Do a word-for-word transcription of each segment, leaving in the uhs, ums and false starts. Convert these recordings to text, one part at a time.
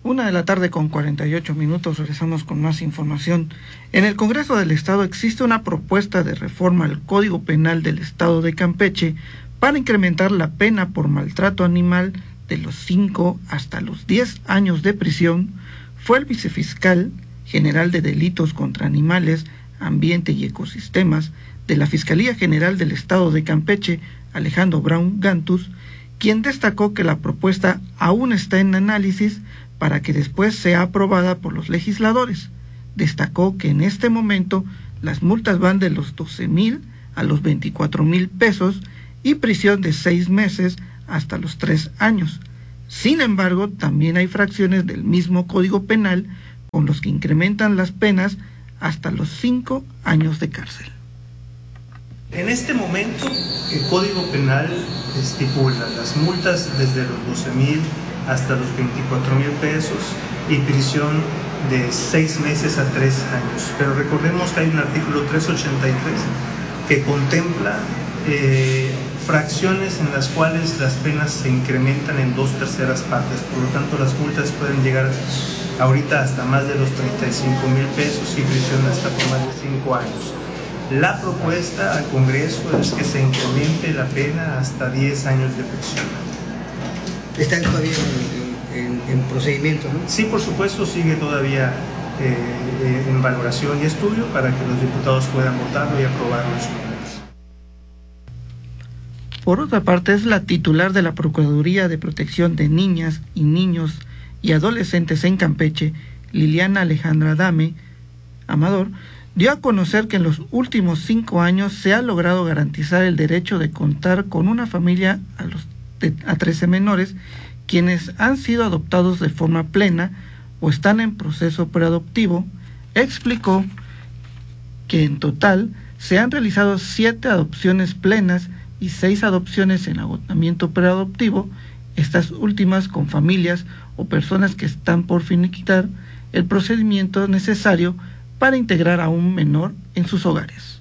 Una de la tarde con cuarenta y ocho minutos, regresamos con más información. En el Congreso del Estado existe una propuesta de reforma al Código Penal del Estado de Campeche para incrementar la pena por maltrato animal de los cinco hasta los diez años de prisión. Fue el vicefiscal general de Delitos contra Animales, Ambiente y Ecosistemas de la Fiscalía General del Estado de Campeche, Alejandro Brown Gantus, quien destacó que la propuesta aún está en análisis para que después sea aprobada por los legisladores. Destacó que en este momento las multas van de los doce mil a los veinticuatro mil pesos y prisión de seis meses hasta los tres años. Sin embargo, también hay fracciones del mismo Código Penal con los que incrementan las penas hasta los cinco años de cárcel. En este momento, el Código Penal estipula las multas desde los doce mil hasta los veinticuatro mil pesos y prisión de seis meses a tres años. Pero recordemos que hay un artículo trescientos ochenta y tres que contempla eh, fracciones en las cuales las penas se incrementan en dos terceras partes. Por lo tanto, las multas pueden llegar ahorita hasta más de los treinta y cinco mil pesos y prisión hasta por más de cinco años. La propuesta al Congreso es que se incremente la pena hasta diez años de prisión. ¿Están todavía en, en, en procedimiento, no? Sí, por supuesto, sigue todavía eh, eh, en valoración y estudio para que los diputados puedan votarlo y aprobarlo en su momento. Por otra parte, es la titular de la Procuraduría de Protección de Niñas y Niños y Adolescentes en Campeche, Liliana Alejandra Adame Amador, dio a conocer que en los últimos cinco años se ha logrado garantizar el derecho de contar con una familia a los a trece menores, quienes han sido adoptados de forma plena o están en proceso preadoptivo. Explicó que en total se han realizado siete adopciones plenas y seis adopciones en agotamiento preadoptivo, estas últimas con familias o personas que están por finiquitar el procedimiento necesario para integrar a un menor en sus hogares.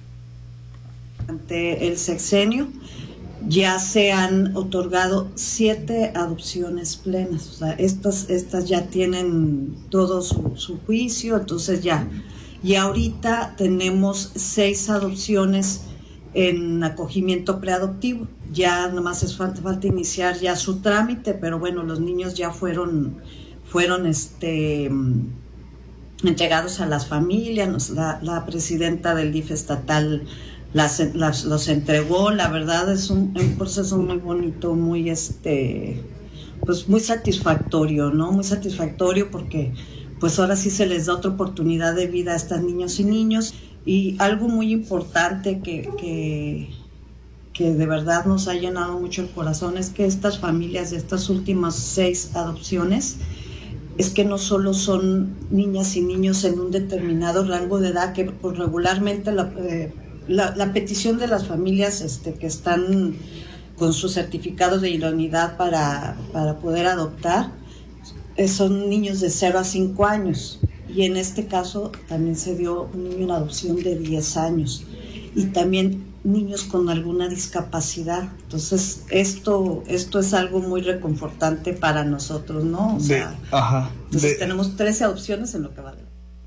Ante el sexenio ya se han otorgado siete adopciones plenas, o sea, estas, estas ya tienen todo su, su juicio, entonces ya. Y ahorita tenemos seis adopciones en acogimiento preadoptivo, ya nada más es falta, falta iniciar ya su trámite, pero bueno, los niños ya fueron, fueron este, entregados a las familias, la, la presidenta del D I F estatal Las, las, los entregó. La verdad es un, un proceso muy bonito, muy este, pues muy satisfactorio, ¿no? Muy satisfactorio porque pues ahora sí se les da otra oportunidad de vida a estas niñas y niños. Y algo muy importante que, que, que de verdad nos ha llenado mucho el corazón es que estas familias de estas últimas seis adopciones es que no solo son niñas y niños en un determinado rango de edad, que pues, regularmente la eh, La, la petición de las familias este, que están con su certificado de idoneidad para, para poder adoptar eh, son niños de cero a cinco años, y en este caso también se dio un niño en adopción de diez años y también niños con alguna discapacidad. Entonces esto esto es algo muy reconfortante para nosotros, ¿no? O sea, de, ajá, entonces de... tenemos trece adopciones en lo que va de...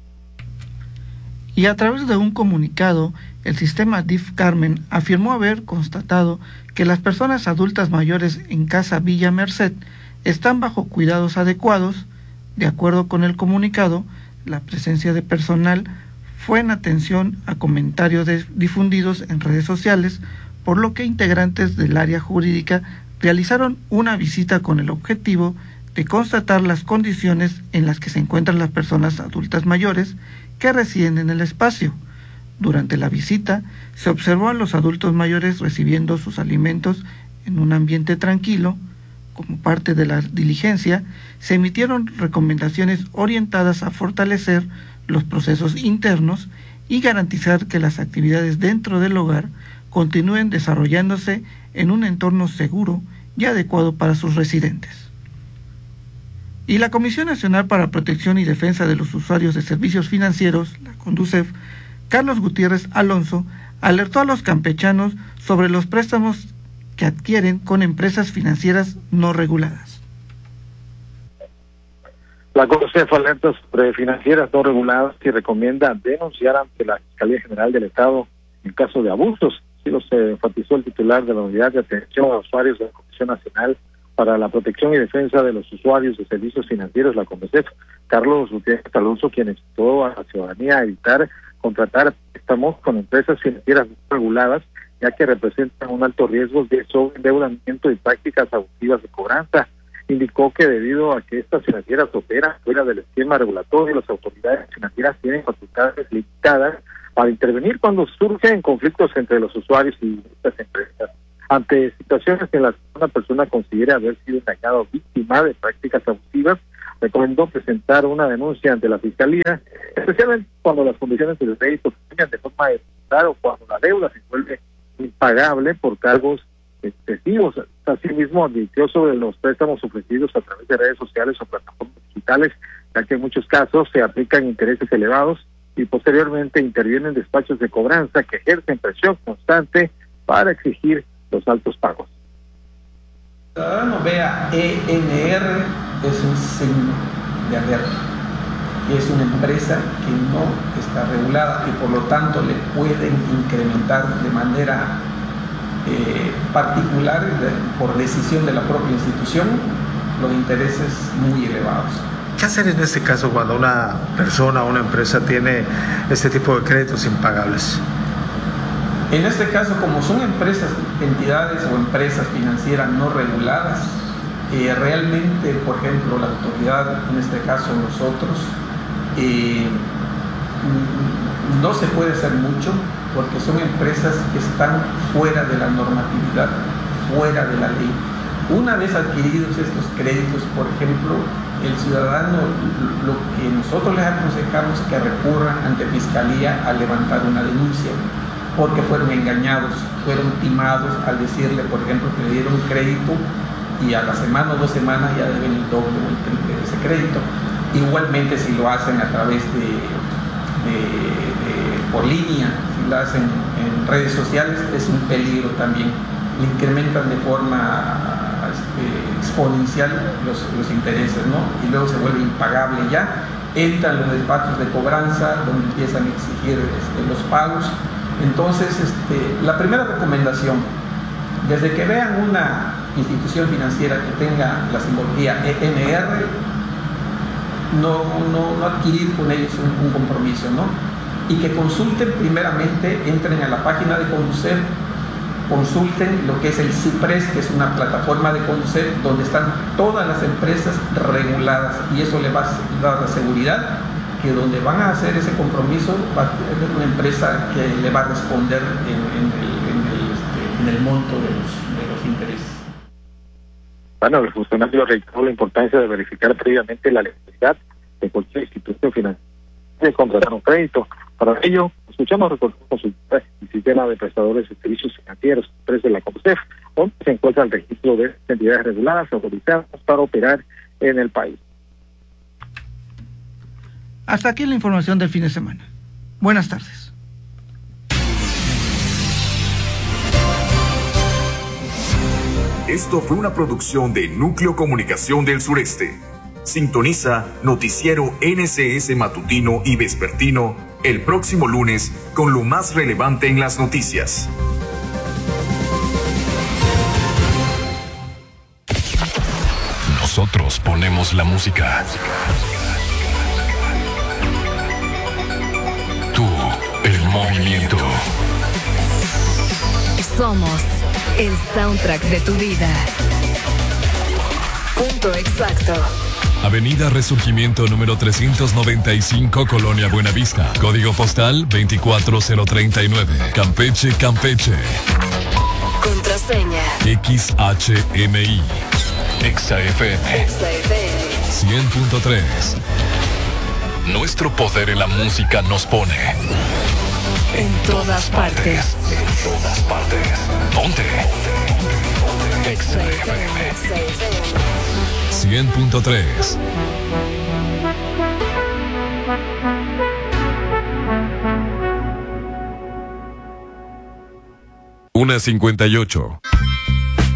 Y a través de un comunicado, el sistema D I F Carmen afirmó haber constatado que las personas adultas mayores en Casa Villa Merced están bajo cuidados adecuados. De acuerdo con el comunicado, la presencia de personal fue en atención a comentarios de, difundidos en redes sociales, por lo que integrantes del área jurídica realizaron una visita con el objetivo de constatar las condiciones en las que se encuentran las personas adultas mayores que residen en el espacio. Durante la visita se observó a los adultos mayores recibiendo sus alimentos en un ambiente tranquilo. Como parte de la diligencia, se emitieron recomendaciones orientadas a fortalecer los procesos internos y garantizar que las actividades dentro del hogar continúen desarrollándose en un entorno seguro y adecuado para sus residentes. Y la Comisión Nacional para Protección y Defensa de los Usuarios de Servicios Financieros, la CONDUCEF, Carlos Gutiérrez Alonso, alertó a los campechanos sobre los préstamos que adquieren con empresas financieras no reguladas. La CONDUCEF alerta sobre financieras no reguladas y recomienda denunciar ante la Fiscalía General del Estado en caso de abusos. Así lo se enfatizó el titular de la Unidad de Atención a Usuarios de la Comisión Nacional para la Protección y Defensa de los Usuarios de Servicios Financieros, la CONDUCEF, Carlos Gutiérrez Alonso, quien exhortó a la ciudadanía a evitar contratar préstamos con empresas financieras no reguladas, ya que representan un alto riesgo de sobreendeudamiento y prácticas abusivas de cobranza. Indicó que debido a que estas financieras operan fuera del esquema regulatorio, las autoridades financieras tienen facultades limitadas para intervenir cuando surgen conflictos entre los usuarios y estas empresas. Ante situaciones en las que una persona considera haber sido engañada o víctima de prácticas abusivas, recomendó presentar una denuncia ante la Fiscalía, especialmente cuando las condiciones del crédito cambian de forma irregular o cuando la deuda se vuelve impagable por cargos excesivos. Asimismo, advirtió sobre los préstamos ofrecidos a través de redes sociales o plataformas digitales, ya que en muchos casos se aplican intereses elevados y posteriormente intervienen despachos de cobranza que ejercen presión constante para exigir los altos pagos. El ciudadano vea E N R es un signo de alerta, y es una empresa que no está regulada y por lo tanto le pueden incrementar de manera eh, particular, de, por decisión de la propia institución, los intereses muy elevados. ¿Qué hacer en este caso cuando una persona o una empresa tiene este tipo de créditos impagables? En este caso, como son empresas, entidades o empresas financieras no reguladas, eh, realmente, por ejemplo, la autoridad, en este caso nosotros, eh, no se puede hacer mucho porque son empresas que están fuera de la normatividad, fuera de la ley. Una vez adquiridos estos créditos, por ejemplo, el ciudadano, lo que nosotros les aconsejamos es que recurran ante Fiscalía a levantar una denuncia, porque fueron engañados, fueron timados al decirle, por ejemplo, que le dieron un crédito y a la semana o dos semanas ya deben el doble o el triple de ese crédito. Igualmente si lo hacen a través de, de, de por línea, si lo hacen en redes sociales, es un peligro también. Le incrementan de forma este, exponencial los, los intereses, ¿no? Y luego se vuelve impagable ya. Entran los despachos de cobranza donde empiezan a exigir este, los pagos. Entonces, este, la primera recomendación, desde que vean una institución financiera que tenga la simbología E N R, no, no, no adquirir con ellos un, un compromiso, ¿no? Y que consulten primeramente, entren a la página de CONDUCEF, consulten lo que es el CIPRES, que es una plataforma de CONDUCEF donde están todas las empresas reguladas, y eso les va a dar la seguridad que donde van a hacer ese compromiso va a ser una empresa que le va a responder en, en, el, en, el, este, en el monto de los, de los intereses. Bueno, el funcionario reiteró la importancia de verificar previamente la legalidad de cualquier institución financiera de contratar un crédito. Para ello, escuchamos recordar consultar el sistema de prestadores de servicios financieros de la CONDUCEF, donde se encuentra el registro de entidades reguladas autorizadas para operar en el país. Hasta aquí la información del fin de semana. Buenas tardes. Esto fue una producción de Núcleo Comunicación del Sureste. Sintoniza Noticiero N S S Matutino y Vespertino el próximo lunes con lo más relevante en las noticias. Nosotros ponemos la música. Tú, el movimiento. Somos el soundtrack de tu vida. Punto exacto. Avenida Resurgimiento número trescientos noventa y cinco, Colonia Buenavista. Código postal veinticuatro cero treinta y nueve. Campeche, Campeche. Contraseña X H M I. Exa F M. Exa F M. cien punto tres. Nuestro poder en la música nos pone en todas partes. En todas partes. Ponte. Exa F M. cien punto tres. una cincuenta y ocho.